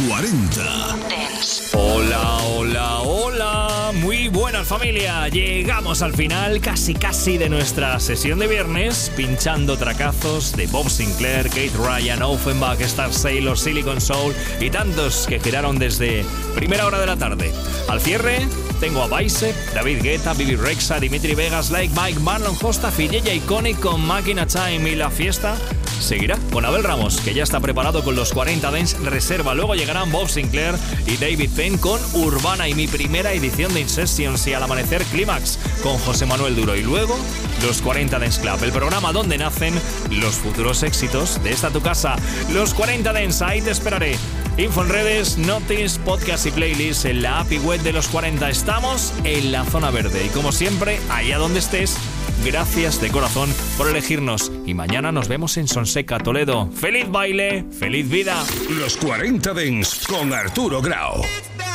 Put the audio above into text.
40 Dance. Hola, hola, hola. Muy buenas, familia. Llegamos al final casi de nuestra sesión de viernes, pinchando tracazos de Bob Sinclair, Kate Ryan, Offenbach, Star Sailor, Silicon Soul y tantos que giraron desde primera hora de la tarde. Al cierre tengo a Bicep, David Guetta, Bibi Rexha, Dimitri Vegas, Like Mike, Marlon Hosta, Fidella Iconic con Máquina Time, y la fiesta seguirá con Abel Ramos, que ya está preparado con los 40 Dance Reserva. Luego llegarán Bob Sinclair y David Penn con Urbana y mi primera edición de In-Sessions, y al amanecer Clímax con José Manuel Duro, y luego los 40 Dance Club, el programa donde nacen los futuros éxitos de esta tu casa. Los 40 Dance, ahí te esperaré. Info en redes, notis, podcast y playlists en la app y web de los 40. Estamos en la zona verde y, como siempre, allá donde estés, gracias de corazón por elegirnos. Y mañana nos vemos en Sonseca, Toledo. ¡Feliz baile! ¡Feliz vida! Los 40 Dance con Arturo Grau.